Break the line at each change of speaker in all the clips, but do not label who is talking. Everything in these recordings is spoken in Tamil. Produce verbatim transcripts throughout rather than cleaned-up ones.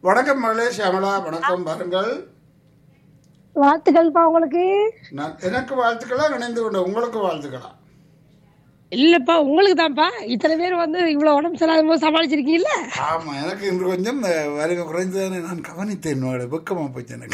வணக்கம் மகளே ஷியாமளா, வணக்கம். பாருங்கள்,
வாழ்த்துக்கள்ப்பா உங்களுக்கு.
நான் எனக்கு வாழ்த்துக்களா, இணைந்து கொண்ட உங்களுக்கு வாழ்த்துக்களா?
இல்லப்பா உங்களுக்கு தான்ப்பா. இத்தனை பேர் வந்து இவ்வளவு உடம்பு சரியில்லாத போது சமாளிச்சிருக்கீங்கல்ல.
ஆமா, எனக்கு இன்று கொஞ்சம் வருகை குறைந்ததானே நான் கவனித்தேன் மகளே, வெக்கமா போச்சு எனக்கு.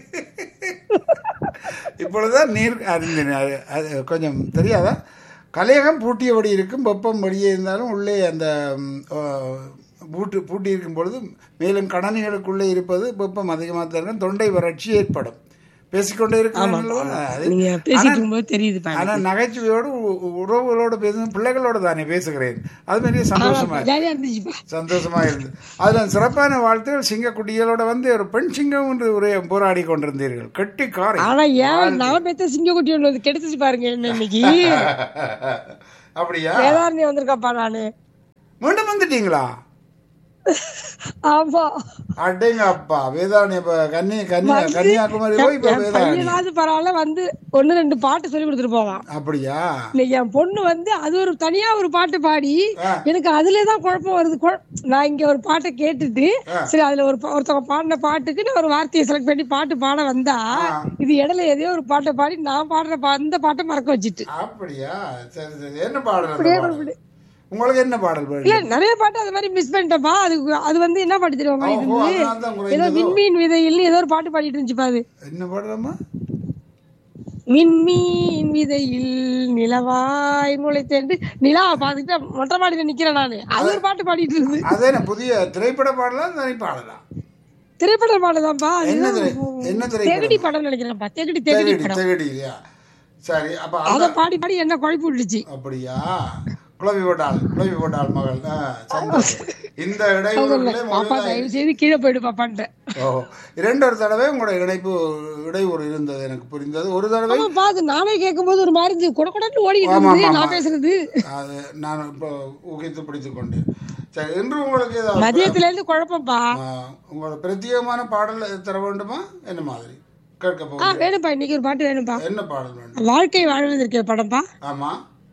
இப்பொழுதுதான் நீர் அறிந்தேன். அது அது கொஞ்சம் தெரியாதா? கலையகம் பூட்டியபடி இருக்கும், வெப்பம் வெளியே இருந்தாலும் உள்ளே அந்த ம், ஆ, பூட்டு பூட்டி இருக்கும் பொழுது மேலும் கடனிகளுக்குள்ளே இருப்பது வெப்பம் அதிகமாக தான் இருக்கும், தொண்டை வறட்சி ஏற்படும். பேசிக்கொண்டே இருக்கிறேன் அல்லவா? அது
நீங்க பேசிட்டு இருக்கும்போது தெரியுதுப்பா.
ஆனால் நகைச்சுவையோடு உ- உறவுகளோடு பேசும் பிள்ளைகளோடு தானே பேசுகிறேன். அது மாதிரி சந்தோஷமா
ஜாலியா இருந்துச்சுப்பா.
சந்தோஷமா இருந்தது. அதில் சிறப்பான வாழ்த்துகள். சிங்கக்குட்டிகளோட வந்து ஒரு பெண் சிங்கம் என்று ஒரு போராடி கொண்டிருந்தீர்கள். கெட்டி காரை.
ஆனா ஏன் நான் பெத்த சிங்க குட்டி ஒண்ணு வந்து கெடுத்துச்சு பாருங்க என்ன இன்னைக்கு.
அப்படியா?
வேதாரண்யம் வந்திருக்கப்பா நானு.
மீண்டும் வந்துட்டீங்களா?
ஆமா,
அடேங்க அப்பா, வேதாரண்ய கன்னி கன்னியா
வந்து
கன்னியாகுமரி போய் இப்ப
என்
வேதாரண்யம்.
பையனாவது பரவாயில்ல வந்து ஒண்ணு ரெண்டு பாட்டு சொல்லி கொடுத்துட்டு போவான்.
அப்படியா?
இன்னைக்கு என் பொண்ணு வந்து அது ஒரு தனியா ஒரு பாட்டு பாடி
ஆ.
எனக்கு அதுலதான் குழப்பம் வருது. குழ- நான் இங்க ஒரு பாட்டை கேட்டுட்டு
ஆ.
சரி அதுல ஒரு பா- ஒருத்தவங்க பாடின பாட்டுக்கு நான் ஒரு வார்த்தையை செலக்ட் பண்ணி பாட்டு பாட வந்தா
ஆ.
இது இடையில எதையோ ஒரு பாட்டை பாடி நான் பாடுற பா- அந்த பாட்டை மறக்க வச்சுட்டு.
அப்படியா? சரி சரி. என்ன பாடல் அந்த
அப்படியே
பாடல்?
அப்படி-
உங்களுக்கு என்ன பாடல்
இல்ல
வேணும்?
நிறைய பாட்டு அது மாதிரி மிஸ் பண்ணிட்டேன்ப்பா. அது அது வந்து என்ன பாட்டு தெரியுமா இது
ஓஹோ,
வந்து
அதனால தான்
ஏதோ
குறைந்ததோ?
விண்மீன் விதையில்னு ஏதோ ஒரு பாட்டு பாடிட்டு இருந்துச்சுப்பா. அது
என்ன பாடலாமா?
விண்மீன் விதையில் நிலவாய் முளைத்தேன் நிலாவை பாத்துட்டு மொட்டை மாடியில நிக்கிறேன் நானு. அது ஒரு பாட்டு பாடிட்டு இருந்து
அது என்ன புதிய திரைப்பட பாடலாம், தனி பாடலாம்?
திரைப்பட பாடதான்ப்பா.
என்ன திரை என்ன
தேகடி
திரைப்படம்?
படம் நினைக்கிறேன்ப்பா. தேகடி தேகடி
தேகடி
படம்.
தேகடி இல்லையா? சரி, அப்ப
அத
அந்த
பாடி பாடி என்ன குழப்பி விட்டுச்சு.
அப்படியா? குழவி போட்டாள் குழவி போட்டாள் மகள். ஆ, சந்தோஷம். இந்த இடையூறுகளே
பாப்பா
முதல்ல.
தயவு செய்து கீழே போயிடு பாப்பான்ட்டு.
ஓ, இரண்டொரு தடவை உங்களோட இணைப்பு இடையூறு இருந்தது, எனக்கு புரிந்தது. ஒரு தடவை
ஆமாப்பா அது நானே கேட்கும் போது ஒரு மாதிரி இருந்துச்சு. கொட கொடன்னு ஓடிக்கிட்டு
ஆமா,
இருந்தது
ஆமா,
நான்
ஆமா.
பேசுறது.
அது நான் இப்போ ஊகித்து பிடித்துக் கொண்டேன். சரி, இன்று உங்களுக்கு ஏதாவது
மதியத்துல இருந்து குழப்பம்ப்பா.
ஆ, உங்களோட பிரத்யேகமான பாடல் தர வேண்டுமா? என்ன மாதிரி கேட்க
ஆ
போகிறேன்?
வேணும்ப்பா, இன்னைக்கு ஒரு பாட்டு வேணும்ப்பா.
என்ன பாடல் வேண்டும்?
வாழ்க்கை வாழ்வது இருக்கே படம்ப்பா.
ஆமா,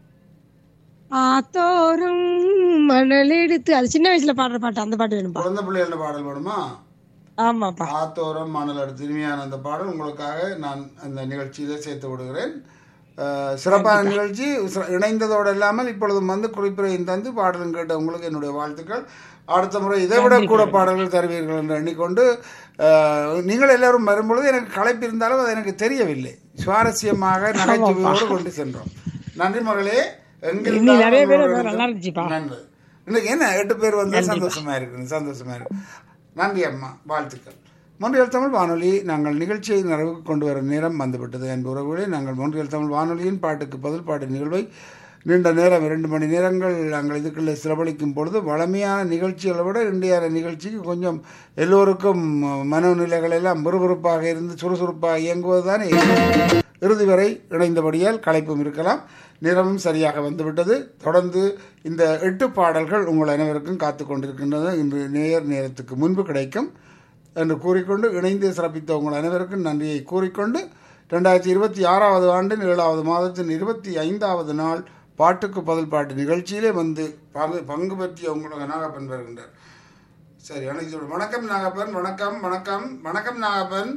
ஆத்தோரம் மணல் எடுத்து அது சின்ன வயசுல பாடுற பாட்டு, அந்த பாட்டு வேணும்ப்பா.
குழந்தை பிள்ளைகள் பாடல் வேணுமா?
ஆமாப்பா.
ஆத்தோரம் மணல் அடுத்து இனிமையான அந்த பாடல் உங்களுக்காக நான் அந்த நிகழ்ச்சியிலே சேர்த்து விடுகிறேன். அஹ், சிறப்பான நிகழ்ச்சி. சிற- இணைந்ததோடு இல்லாமல் இப்பொழுதும் வந்து குறிப்பிடையும் தந்து பாடலும் கேட்ட உங்களுக்கு என்னுடைய வாழ்த்துக்கள். அடுத்த முறை இதை விட கூட பாடல்கள் தருவீர்கள் என்று எண்ணிக்கொண்டு, அஹ், நீங்கள் எல்லாரும் வரும்பொழுது எனக்கு களைப்பு இருந்தாலும் அது எனக்கு தெரியவில்லை. சுவாரஸ்யமாக நகைச்சுவையோடு கொண்டு சென்றோம். நன்றி மகளே.
இன்னும் நிறைய பேர்
எங்கிருந்தாலும்
நல்லா இருந்துச்சுப்பா.
நன்றி. இன்னைக்கு என்ன எட்டு பேர் வந்து சந்தோஷமா இருக்கு, சந்தோஷமா இருக்கு. நன்றி அம்மா, வாழ்த்துக்கள். மொன்றியல் தமிழ் வானொலி, நாங்கள் நிகழ்ச்சியை நிறைவுக்கு கொண்டு வர நேரம் வந்துவிட்டது. என் உறவுகளே, நாங்கள் மொன்றியல் தமிழ் வானொலியின் பாட்டுக்கு பதில் பாட்டு நிகழ்வை நீண்ட நேரம் இரண்டு மணி நேரங்கள் நாங்கள் இதுக்குள்ளே செலவழிக்கும் பொழுது வளமையான நிகழ்ச்சிகளை விட இன்றைய நிகழ்ச்சிக்கு கொஞ்சம் எல்லோருக்கும் மனநிலைகள் எல்லாம் விறுவிறுப்பாக இருந்து சுறுசுறுப்பாக இயங்குவது தானே இறுதி வரை இணைந்தபடியால் களைப்பும் இருக்கலாம். நேரமும் சரியாக வந்துவிட்டது. தொடர்ந்து இந்த எட்டு பாடல்கள் உங்கள் அனைவருக்கும் காத்து கொண்டிருக்கின்றன. இன்று நேர் நேரத்துக்கு முன்பு கிடைக்கும் என்று கூறிக்கொண்டு இணைந்து சிறப்பித்த உங்கள் அனைவருக்கும் நன்றியை கூறிக்கொண்டு, ரெண்டாயிரத்தி இருபத்தி ஆறாவது ஆண்டின் ஏழாவது மாதத்தின் இருபத்தி ஐந்தாவது நாள் பாட்டுக்கு பதில் பாட்டு நிகழ்ச்சியிலே வந்து பங்கு பங்கு பற்றிய உங்களுக்கு நாகப்பன் வருகின்றார். சரி, அனைத்து வணக்கம் நாகப்பன். வணக்கம் வணக்கம் வணக்கம் நாகப்பன்.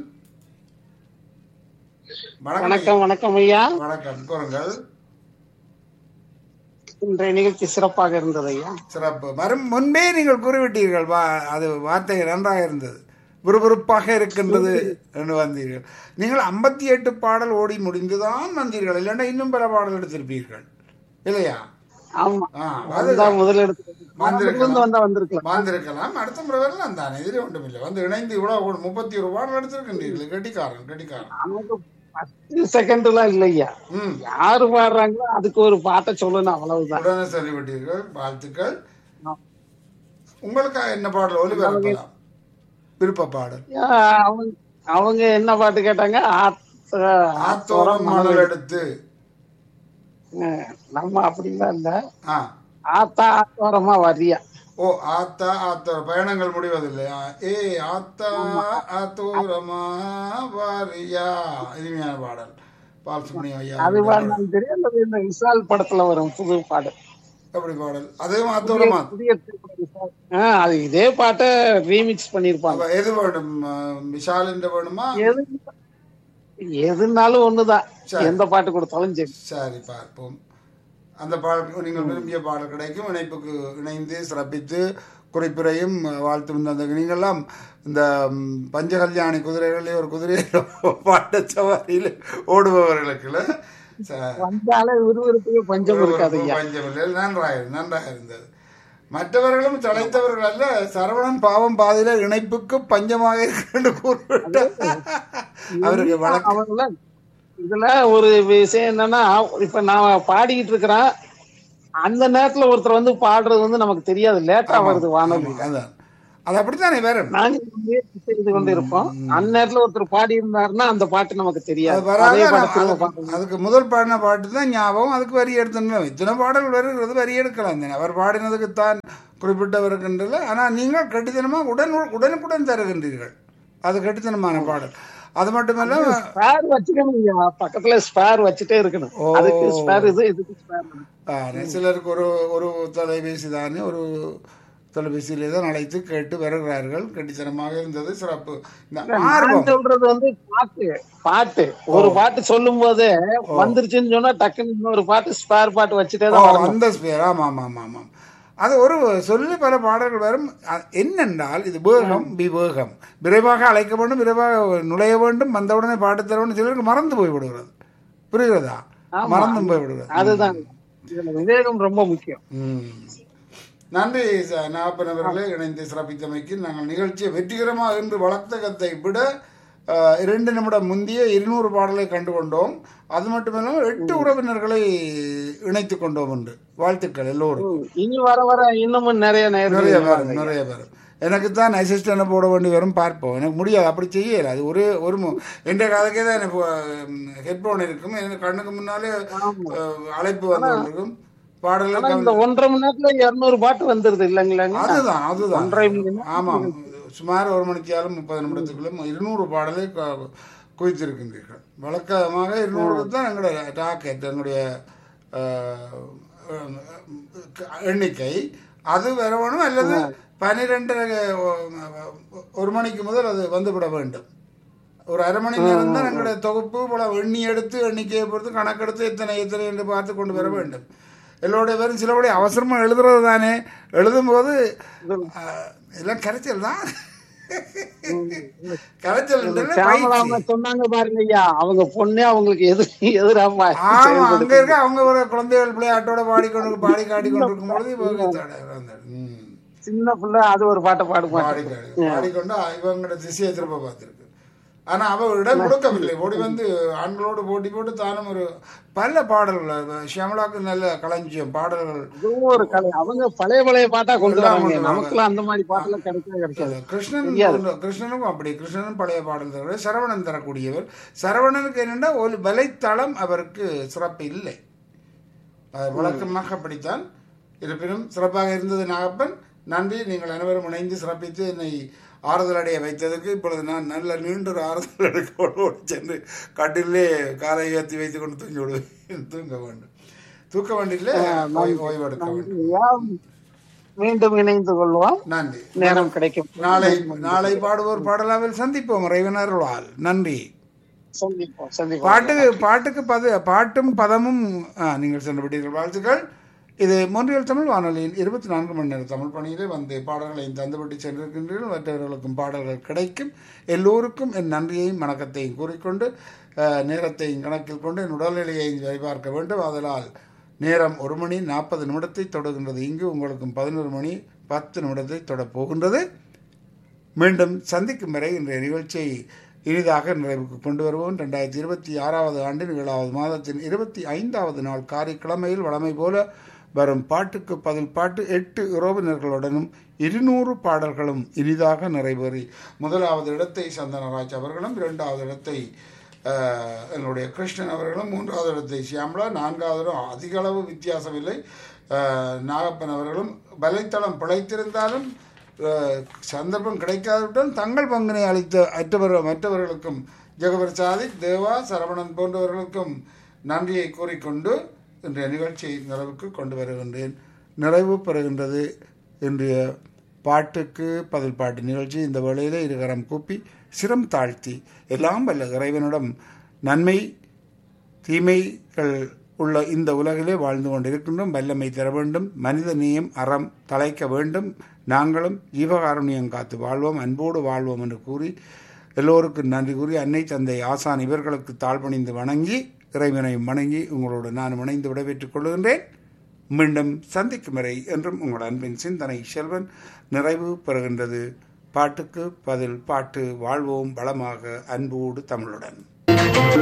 வணக்கம் வணக்கம் ஐயா.
வணக்கம், கூறுங்கள்.
இன்றைய நிகழ்ச்சி சிறப்பாக இருந்தது ஐயா.
சிறப்பு. வரும் முன்பே நீங்கள் கூறிவிட்டீர்கள், வா அது வார்த்தை நன்றாக இருந்தது, விறுவிறுப்பாக இருக்கின்றது என்று வந்தீர்கள். நீங்கள் ஐம்பத்தி எட்டு பாடல் ஓடி முடிந்துதான் வந்தீர்கள், இல்லைன்னா இன்னும் பல பாடல் எடுத்திருப்பீர்கள் இல்லையா?
ஆமா,
ஆ,
அதுதான் முதல் எடுத்து
வந்திருக்கலாம்.
வந்தா வந்திருக்கலாம்.
வந்திருக்கலாம். அடுத்த முறை வரலாம் தானே, எதிரே ஒன்றும் இல்லை. வந்து இணைந்து இவ்வளவு முப்பத்தி ஒரு பாடல் எடுத்திருக்கின்றீர்கள். கெட்டிக்காரன் கெட்டிக்காரன்.
நமக்கு பத்து செகண்ட் எல்லாம் இல்லையா.
ம்,
யாரு பாடுறாங்களோ அதுக்கு ஒரு பாட்டை சொல்லணும், அவ்வளவுதான்.
உடனே சொல்லிவிட்டீர்கள். வாழ்த்துக்கள். உங்களுக்காக என்ன பாடல் ஒலிபரப்பலாம்? விருப்ப பாடல்.
ஐயா, அவங்க அவங்க என்ன பாட்டு கேட்டாங்க? ஆத்த-
ஆத்தோரம் மணல் எடுத்து.
அஹ், நம்ம அப்படிலாம் இல்ல.
ஆ,
ஆத்தா ஆத்தோரமா வரியா.
ஓ, ஆத்தா ஆத்தோர பயணங்கள் முடிவதில்லையா? ஏ ஆத்தா ஆத்தோரமா வாரியா. இனிமையான பாடல். பாலசுப்ரமணியம் ஐயா
அது
அவருடைய பாடல்.
பாடினாலும் தெரியும், அல்லது இந்த விசால் படத்துல வரும் புது பாடு.
எப்படி பாடல் அதுவும் அத்தோரமா
புதிய திரைப்படம். ஆ, அது இதே பாட்டை ரீமிக்ஸ் பண்ணிருப்பாங்க.
எது வேணும் விஷால் என்ற வேணுமா?
எது எதுனாலும் ஒண்ணுதான், எந்த பாட்டு கொடுத்தாலும் சரி.
சரி பார்ப்போம். அந்த பாடல் நீங்கள் விரும்பிய பாடல் கிடைக்கும். இணைப்புக்கு இணைந்து சிறப்பித்து குறிப்புரையும் வாழ்த்து அந்த நீங்கள்லாம் இந்த பஞ்சகல்யாணி குதிரைகளே ஒரு குதிரை பாட்ட சவாரியில் ஓடுபவர்களுக்குள்ள
வந்தாலே விறுவிறுப்புக்கு பஞ்சம் இருக்காது.
பஞ்சம் இல்லை. நன்றாக நன்றாக இருந்தது. மற்றவர்களும் தலைத்தவர்கள் அல்ல, சரவணன் பாவம் பாதையில இணைப்புக்கு பஞ்சமாக இருக்கு கூறிவிட்டு அவருக்கு வழக்கு.
இதுல ஒரு விஷயம் என்னன்னா, இப்ப நான் பாடிக்கிட்டு இருக்கிறேன், அந்த நேரத்துல ஒருத்தர் வந்து பாடுறது வந்து நமக்கு தெரியாது, லேட்டா வருது வானொலி.
அது அப்படித்தானே வேற
நாங்க முயற்சி செய்து கொண்டு இருப்போம். அந்த நேரத்துல ஒருத்தர் பாடி இருந்தாருன்னா அந்த பாட்டு நமக்கு தெரியாது.
அதுக்கு முதல் பாடின பாட்டு தான் ஞாபகம், அதுக்கு வரி எடுத்துடணும். இத்தனை பாடல் வருகிறது, வரி எடுக்கலாம் தானே. அவர் பாடினதுக்கு தான் குறிப்பிட்டவருக்குன்றல. ஆனா நீங்கள் கட்டித்தனமா உடன் உடனுக்குடன் தருகின்றீர்கள். அது கட்டித்தனமான பாடல். அது மட்டுமல்ல
ஸ்பேர் வச்சுக்கணும், பக்கத்துல ஸ்பேர் வச்சுட்டே இருக்கணும். அதுக்கு ஸ்பேர் இது இதுக்கு ஸ்பேர்.
சிலருக்கு ஒரு ஒரு தொலைபேசி தானே, ஒரு தொலைபேசியிலே தான் அழைத்து கேட்டு வருகிறார்கள். கட்டித்தனமாக இருந்தது, சிறப்பு.
சொல்றது வந்து பாட்டு பாட்டு ஒரு பாட்டு சொல்லும் போது வந்துருச்சுன்னு சொன்னா டக்குன்னு இன்னொரு பாட்டு ஸ்பேர் பாட்டு வச்சுட்டே தான்
அந்த ஸ்பேர். ஆமா ஆமா ஆமா ஆமாம். அது ஒரு சொல்லி பல பாடல்கள் வரும். என்னென்றால் இது வேகம் விவேகம், விரைவாக அழைக்க வேண்டும், விரைவாக நுழைய வேண்டும், வந்தவுடனே பாட்டு தர வேண்டும். சிலருக்கு மறந்து போய்விடுகிறது. புரிகிறதா? மறந்தும் போய்விடுகிறது.
அதுதான் விவேகம் ரொம்ப முக்கியம்.
நன்றி நாகப்பன் அவர்களே, இணைந்து சிறப்பித்தமைக்கு. நாங்கள் நிகழ்ச்சியை வெற்றிகரமாக இன்று வளர்த்த கத்தை விட இரண்டு நிமிடம் முந்தைய இருநூறு பாடலை கண்டு கொண்டோம். அது மட்டுமில்லாமல் எட்டு உறவினர்களை இணைத்து கொண்டோம் என்று. வாழ்த்துக்கள் எல்லோரும்.
இனி வர வர இன்னமும் நிறைய நிறைய
வரும் நிறைய வரும். எனக்கு தான் அசிஸ்டன்ட் போட வேண்டி வரும், பார்ப்போம். எனக்கு முடியாது, அப்படி செய்யல. அது ஒரு ஒரு என்ற காலக்கே தான் எனக்கு ஹெட்போன் இருக்கும், எனக்கு கண்ணுக்கு முன்னாலே அழைப்பு வந்து கொண்டிருக்கும். பாடல்கள்
ஒன்றரை மணி நேரத்துல இருநூறு பாட்டு வந்துருது இல்லைங்களா?
அதுதான் அதுதான் ஆமாம். சுமார் ஒரு மணிக்காலும் முப்பது நிமிடத்துக்குள்ளும் இருநூறு பாடலை குவித்திருக்கின்றீர்கள். வழக்கமாக இருநூறு தான் எங்களுடைய டாக்கெட், எங்களுடைய எண்ணிக்கை. அது வரணும் அல்லது பன்னிரெண்டு ஒரு மணிக்கு முதல் அது வந்துவிட வேண்டும். ஒரு அரை மணி நேரம் தான் எங்களுடைய தொகுப்பு. போல எண்ணி எடுத்து எண்ணிக்கையை பொறுத்து கணக்கெடுத்து எத்தனை எத்தனை என்று பார்த்து கொண்டு வர வேண்டும். எல்லோருடைய பேரும் சிலவுடைய அவசரமாக எழுதுறது தானே. எழுதும் போது எல்லாம் கரைச்சல் தான். கரைச்சல்
சொன்னாங்க பாருங்க ஐயா, அவங்க பொண்ணே அவங்களுக்கு எது எதிராம
அங்க இருக்க அவங்க ஒரு குழந்தைகள் விளையாட்டோட பாடிக்கொண்டு பாடி காட்டி கொண்டு இருக்கும் பொழுது
சின்ன பிள்ளை அது ஒரு பாட்டை பாடு
பாடி பாடிக்கொண்டு இவங்களோட திசையை திரும்ப பார்த்திருக்கு. ஆனா அவ இடம் கொடுக்கவில்லை. ஓடி வந்து ஆண்களோடு போட்டி போட்டு தானும் ஒரு பல பாடல்கள். ஷியாமலாக்கு நல்ல களஞ்சியம் பாடல்கள்.
ஒரு கலை. அவங்க பழைய பழைய பாட்டா கொண்டு வராங்க. நமக்குலாம் அந்த மாதிரி பாட்டெல்லாம் கிடைக்கவே கிடைக்காது.
கிருஷ்ணன் கிருஷ்ணனுக்கும் அப்படி. கிருஷ்ணனும் பழைய பாடல் தர சரவணன் தரக்கூடியவர். சரவணனுக்கு என்னென்னா ஒரு வலைத்தளம் அவருக்கு சிறப்பு இல்லை. வழக்கமாக அப்படித்தான். இருப்பினும் சிறப்பாக இருந்தது நாகப்பன். நன்றி. நீங்கள் அனைவரும் இணைந்து சிறப்பித்து என்னை ஆறுதல் அடைய வைத்ததுக்கு. இப்பொழுது நான் நல்ல நீண்ட ஒரு ஆறுதல் அடைக்கோடு சென்று கட்டிலே காலை ஏற்றி வைத்துக் கொண்டு தூங்கி விடுவேன். தூங்க வேண்டும். தூக்க வேண்டியில்லை, ஓய்வெடுக்க வேண்டும்.
மீண்டும் இணைந்து கொள்வோம்.
நன்றி.
நேரம் கிடைக்கும்.
நாளை நாளை பாடுவோர் பாடலாவில் சந்திப்போம். இறைவனர்களால் நன்றி.
சந்திப்போம் சந்திப்போம்.
பாட்டுக்கு பாட்டுக்கு பத பாட்டும் பதமும் நீங்கள் சென்று விட்டீர்கள். வாழ்த்துக்கள். இது மொன்றியல் தமிழ் வானொலியின் இருபத்தி நான்கு மணி நேர தமிழ் பணியிலே வந்து பாடல்களை தந்துவிட்டு சென்றிருக்கின்றீர்கள். மற்றவர்களுக்கும் பாடல்கள் கிடைக்கும். எல்லோருக்கும் என் நன்றியையும் வணக்கத்தையும் கூறிக்கொண்டு நேரத்தையும் கணக்கில் கொண்டு என் உடல்நிலையையும் சரிபார்க்க வேண்டும். அதனால் நேரம் ஒரு மணி நாற்பது நிமிடத்தை தொடர்கின்றது. இங்கு உங்களுக்கும் பதினோரு மணி பத்து நிமிடத்தை தொடப் போகின்றது. மீண்டும் சந்திக்கும் வரை இன்றைய நிகழ்ச்சியை இனிதாக நிறைவுக்கு கொண்டு வருவோம். ரெண்டாயிரத்தி இருபத்தி ஆறாவது ஆண்டின் ஏழாவது மாதத்தின் இருபத்தி ஐந்தாவது நாள் காரிக்கிழமையில் வழமை போல வரும் பாட்டுக்கு பதில் பாட்டு எட்டு உறவினர்களுடனும் இருநூறு பாடல்களும் இனிதாக நிறைவேறி முதலாவது இடத்தை சந்தனராஜ் அவர்களும், இரண்டாவது இடத்தை எங்களுடைய கிருஷ்ணன் அவர்களும், மூன்றாவது இடத்தை சியாமலா, நான்காவது இடம் அதிக அளவு வித்தியாசம் இல்லை நாகப்பன் அவர்களும். வலைத்தளம் பிழைத்திருந்தாலும் சந்தர்ப்பம் கிடைக்காவிட்டால் தங்கள் பங்கினை அளித்த அற்றவர் மற்றவர்களுக்கும் ஜெகவர் சாதிக், தேவா, சரவணன் போன்றவர்களுக்கும் நன்றியை கூறிக்கொண்டு இன்றைய நிகழ்ச்சியை நிறைவுக்கு கொண்டு வருகின்றேன். நிறைவு பெறுகின்றது இன்றைய பாட்டுக்கு பதில் பாட்டு நிகழ்ச்சி. இந்த வேளையிலே இருகரம் கூப்பி சிரம் தாழ்த்தி எல்லாம் வல்ல இறைவனிடம் நன்மை தீமைகள் உள்ள இந்த உலகிலே வாழ்ந்து கொண்டிருக்கின்றோம். வல்லமை தர வேண்டும், மனித நேயம் அறம் தழைக்க வேண்டும், நாங்களும் ஜீவகாருண்யம் காத்து வாழ்வோம், அன்போடு வாழ்வோம் என்று கூறி எல்லோருக்கும் நன்றி கூறி அன்னை தந்தை ஆசான் இவர்களுக்கு தாழ்பணிந்து வணங்கி இறைவனையும் வணங்கி உங்களோடு நான் இணைந்து விடைபெற்றுக் கொள்கின்றேன். மீண்டும் சந்திக்கும் வரை என்றும் உங்கள் அன்பின் சிந்தனை செல்வன் நிறைவு பெறுகின்றது. பாட்டுக்கு பதில் பாட்டு. வாழ்வோம் வளமாக அன்போடு தமிழுடன்.